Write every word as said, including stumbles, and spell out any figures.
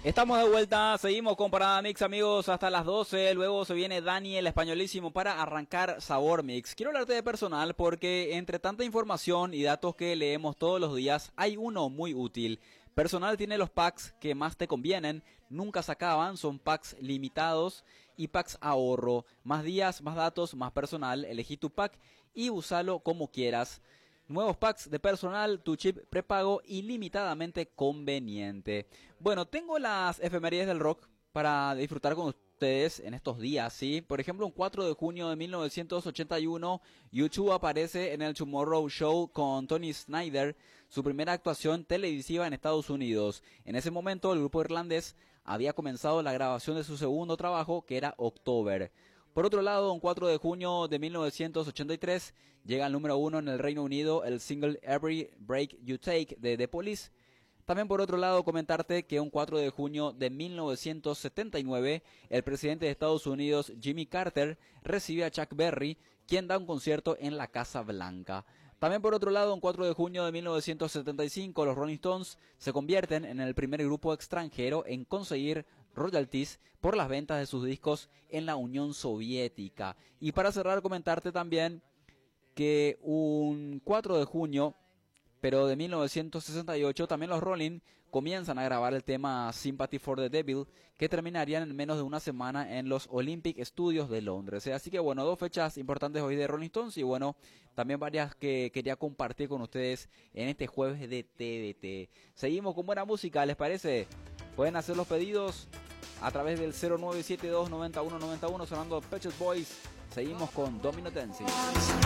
Estamos de vuelta, seguimos con Parada Mix, amigos, hasta las doce. Luego se viene Dani, el españolísimo, para arrancar Sabor Mix. Quiero hablarte de personal porque entre tanta información y datos que leemos todos los días, hay uno muy útil. Personal tiene los packs que más te convienen, nunca se acaban, son packs limitados y packs ahorro. Más días, más datos, más personal. Elegí tu pack y úsalo como quieras. Nuevos packs de personal, tu chip prepago ilimitadamente conveniente. Bueno, tengo las efemérides del rock para disfrutar con ustedes en estos días, ¿sí? Por ejemplo, un cuatro de junio de mil novecientos ochenta y uno, U dos aparece en el Tomorrow Show con Tony Snyder, su primera actuación televisiva en Estados Unidos. En ese momento, el grupo irlandés había comenzado la grabación de su segundo trabajo, que era October. Por otro lado, un cuatro de junio de mil novecientos ochenta y tres llega al número uno en el Reino Unido el single Every Break You Take de The Police. También por otro lado comentarte que un cuatro de junio de mil novecientos setenta y nueve el presidente de Estados Unidos Jimmy Carter recibe a Chuck Berry, quien da un concierto en la Casa Blanca. También por otro lado, un cuatro de junio de mil novecientos setenta y cinco los Rolling Stones se convierten en el primer grupo extranjero en conseguir royalties por las ventas de sus discos en la Unión Soviética. Y para cerrar, comentarte también que un cuatro de junio, pero de mil novecientos sesenta y ocho, también los Rolling comienzan a grabar el tema Sympathy for the Devil, que terminarían en menos de una semana en los Olympic Studios de Londres. Así que bueno, dos fechas importantes hoy de Rolling Stones y bueno, también varias que quería compartir con ustedes en este jueves de T V T. Seguimos con buena música, ¿les parece? Pueden hacer los pedidos a través del cero nueve siete dos, nueve uno nueve uno sonando Pet Shop Boys. Seguimos con Domino Dancing.